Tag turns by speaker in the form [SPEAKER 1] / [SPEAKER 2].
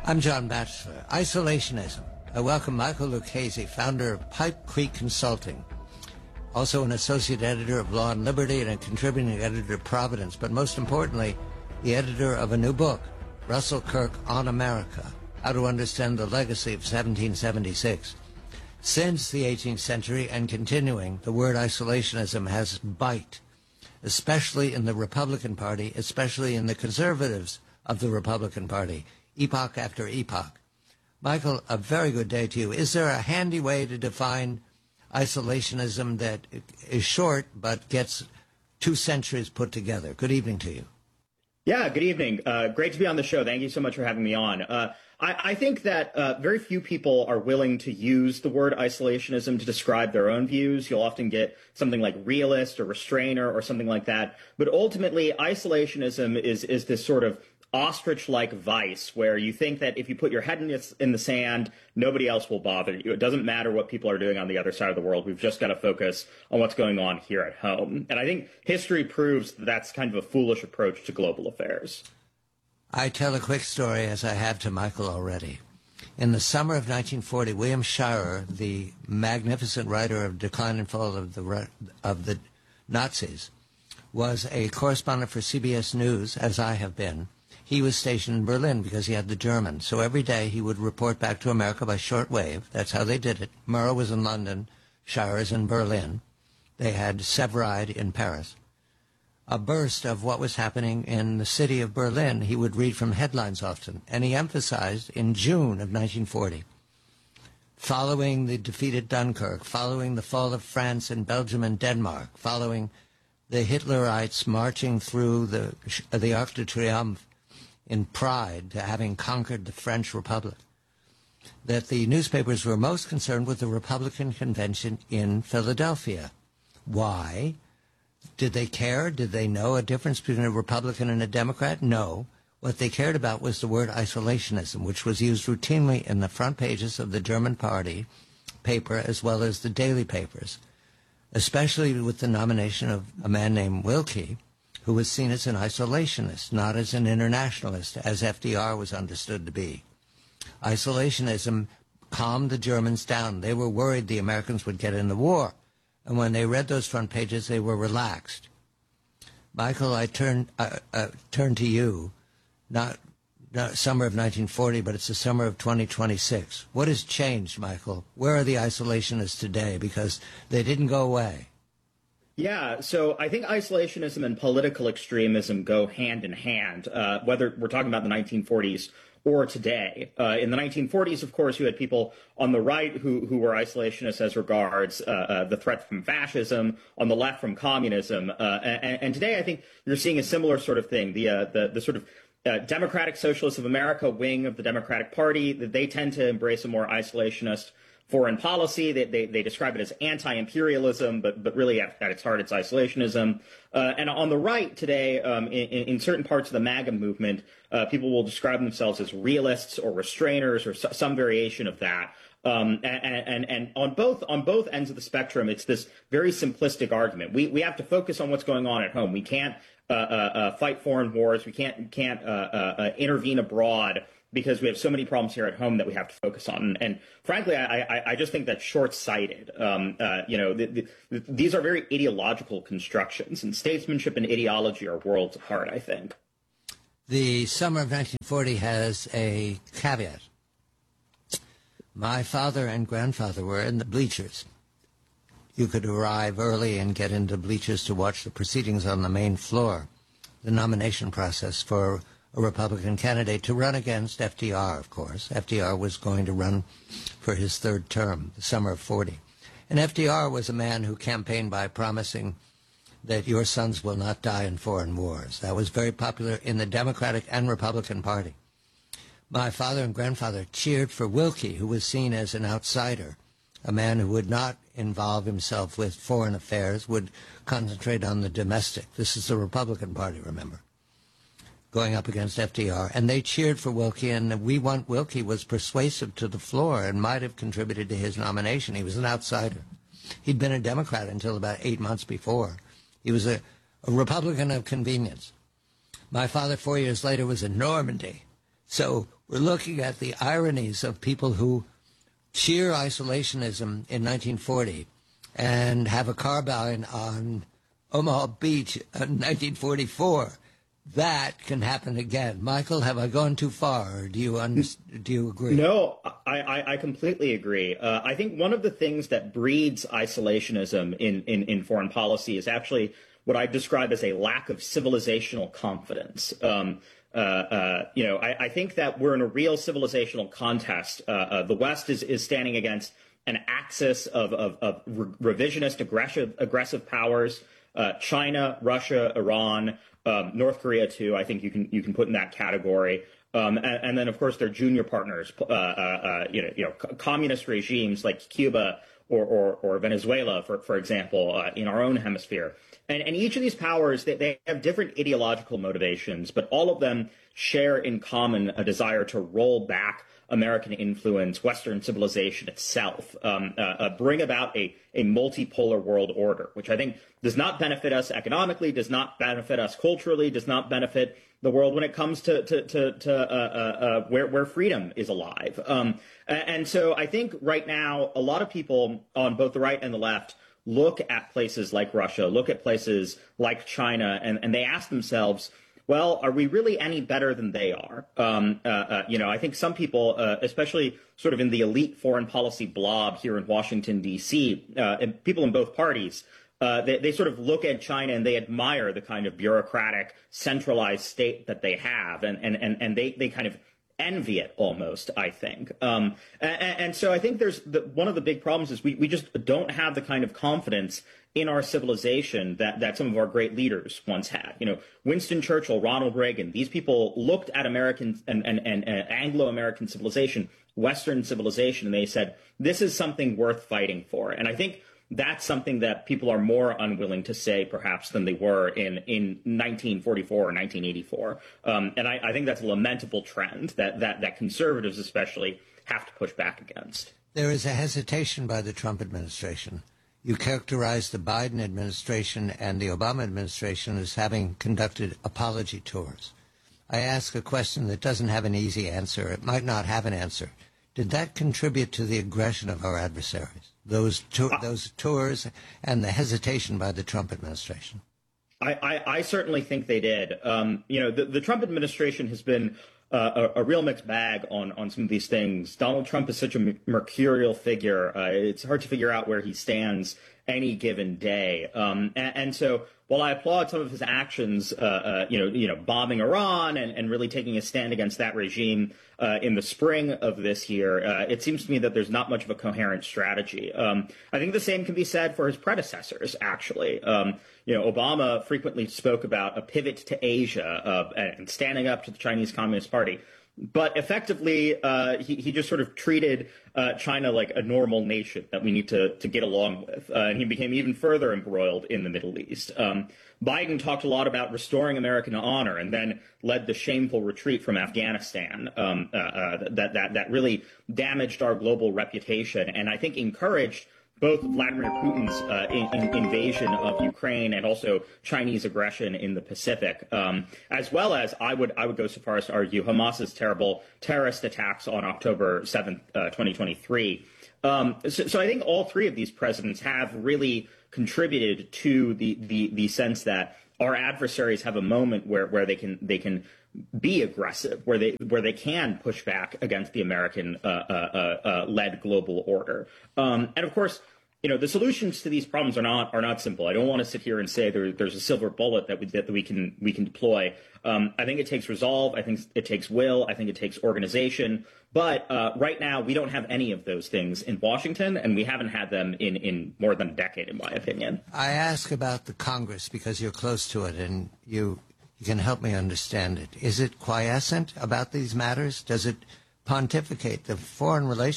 [SPEAKER 1] I'm John Batchelor. Isolationism. I welcome Michael Lucchese, founder of Pipe Creek Consulting, also an associate editor of Law and Liberty and a contributing editor of Providence, but most importantly, the editor of a new book, Russell Kirk on America, How to Understand the Legacy of 1776. Since the 18th century and continuing, the word isolationism has bite, especially in the Republican Party, especially in the conservatives of the Republican Party, epoch after epoch. Michael, a very good day to you. Is there a handy way to define isolationism that is short but gets 2 centuries put together? Good evening to you.
[SPEAKER 2] Yeah, good evening. Great to be on the show. Thank you so much for having me on. I think that very few people are willing to use the word isolationism to describe their own views. You'll often get something like realist or restrainer or something like that. But ultimately, isolationism is this sort of ostrich-like vice where you think that if you put your head in the sand, nobody else will bother you. It doesn't matter what people are doing on the other side of the world. We've just got to focus on what's going on here at home. And I think history proves that that's kind of a foolish approach to global affairs.
[SPEAKER 1] I tell a quick story, as I have to Michael already. In the summer of 1940, William Shirer, the magnificent writer of Decline and Fall of the Nazis, was a correspondent for CBS News, as I have been. He was stationed in Berlin because he had the German. So every day he would report back to America by shortwave. That's how they did it. Murrow was in London, Shirer's in Berlin. They had Severide in Paris. A burst of what was happening in the city of Berlin, he would read from headlines often. And he emphasized in June of 1940, following the defeat at Dunkirk, following the fall of France and Belgium and Denmark, following the Hitlerites marching through the Arc de Triomphe in pride to having conquered the French Republic, that the newspapers were most concerned with the Republican convention in Philadelphia. Why? Did they care? Did they know a difference between a Republican and a Democrat? No. What they cared about was the word isolationism, which was used routinely in the front pages of the German party paper as well as the daily papers, especially with the nomination of a man named Willkie, who was seen as an isolationist, not as an internationalist, as FDR was understood to be. Isolationism calmed the Germans down. They were worried the Americans would get in the war. And when they read those front pages, they were relaxed. Michael, I turn to you, not summer of 1940, but it's the summer of 2026. What has changed, Michael? Where are the isolationists today? Because they didn't go away.
[SPEAKER 2] Yeah, so I think isolationism and political extremism go hand in hand, whether we're talking about the 1940s or today. In the 1940s, of course, you had people on the right who were isolationists as regards the threat from fascism, on the left from communism. And today, I think you're seeing a similar sort of thing. The sort of Democratic Socialists of America wing of the Democratic Party, they tend to embrace a more isolationist foreign policy. They describe it as anti-imperialism, but really at its heart, it's isolationism. And on the right today, in certain parts of the MAGA movement, people will describe themselves as realists or restrainers or some variation of that. And on both ends of the spectrum, it's this very simplistic argument. We have to focus on what's going on at home. We can't fight foreign wars. We can't intervene abroad, because we have so many problems here at home that we have to focus on. And frankly, I just think that's short-sighted. These are very ideological constructions, and statesmanship and ideology are worlds apart, I think.
[SPEAKER 1] The summer of 1940 has a caveat. My father and grandfather were in the bleachers. You could arrive early and get into bleachers to watch the proceedings on the main floor, the nomination process for a Republican candidate to run against FDR, of course. FDR was going to run for his third term, the summer of 40. And FDR was a man who campaigned by promising that your sons will not die in foreign wars. That was very popular in the Democratic and Republican Party. My father and grandfather cheered for Willkie, who was seen as an outsider, a man who would not involve himself with foreign affairs, would concentrate on the domestic. This is the Republican Party, remember, going up against FDR. And they cheered for Willkie, and We Want Willkie was persuasive to the floor and might have contributed to his nomination. He was an outsider. He'd been a Democrat until about 8 months before. He was a Republican of convenience. My father, 4 years later, was in Normandy. So we're looking at the ironies of people who cheer isolationism in 1940 and have a carbine on Omaha Beach in 1944. That can happen again. Michael, have I gone too far? Or do you agree?
[SPEAKER 2] No, I completely agree. I think one of the things that breeds isolationism in foreign policy is actually what I describe as a lack of civilizational confidence. I think that we're in a real civilizational contest. The West is standing against an axis of revisionist, aggressive powers. China, Russia, Iran, North Korea too. I think you can put in that category. And then of course their junior partners, communist regimes like Cuba or Venezuela, for example, in our own hemisphere. And each of these powers, they have different ideological motivations, but all of them share in common a desire to roll back American influence, Western civilization itself, bring about a multipolar world order, which I think does not benefit us economically, does not benefit us culturally, does not benefit the world when it comes to where freedom is alive. And so I think right now, a lot of people on both the right and the left look at places like Russia, look at places like China, and they ask themselves, well, are we really any better than they are? I think some people, especially sort of in the elite foreign policy blob here in Washington, D.C., and people in both parties, they sort of look at China and they admire the kind of bureaucratic, centralized state that they have, and they kind of envy it almost, I think. And so I think one of the big problems is we just don't have the kind of confidence in our civilization that some of our great leaders once had. Winston Churchill, Ronald Reagan, these people looked at American and Anglo-American civilization, Western civilization, and they said, this is something worth fighting for. And I think that's something that people are more unwilling to say, perhaps, than they were in 1944 or 1984. And I think that's a lamentable trend that conservatives especially have to push back against.
[SPEAKER 1] There is a hesitation by the Trump administration. You characterize the Biden administration and the Obama administration as having conducted apology tours. I ask a question that doesn't have an easy answer. It might not have an answer. Did that contribute to the aggression of our adversaries? Those tours and the hesitation by the Trump administration?
[SPEAKER 2] I certainly think they did. The Trump administration has been a real mixed bag on some of these things. Donald Trump is such a mercurial figure. It's hard to figure out where he stands any given day. And so while I applaud some of his actions, bombing Iran and really taking a stand against that regime in the spring of this year, it seems to me that there's not much of a coherent strategy. I think the same can be said for his predecessors, actually. Obama frequently spoke about a pivot to Asia and standing up to the Chinese Communist Party. But effectively, he just sort of treated China like a normal nation that we need to get along with. And he became even further embroiled in the Middle East. Biden talked a lot about restoring American honor and then led the shameful retreat from Afghanistan that really damaged our global reputation and I think encouraged both Vladimir Putin's invasion of Ukraine and also Chinese aggression in the Pacific, as well as I would go so far as to argue Hamas's terrible terrorist attacks on October 7th, 2023. So I think all three of these presidents have really contributed to the sense that our adversaries have a moment where they can be aggressive, where they can push back against the American led global order. And of course, the solutions to these problems are not simple. I don't want to sit here and say there's a silver bullet that we can deploy. I think it takes resolve. I think it takes will. I think it takes organization. But right now, we don't have any of those things in Washington, and we haven't had them in more than a decade, in my opinion.
[SPEAKER 1] I ask about the Congress because you're close to it, and you can help me understand it. Is it quiescent about these matters? Does it pontificate? The Foreign Relations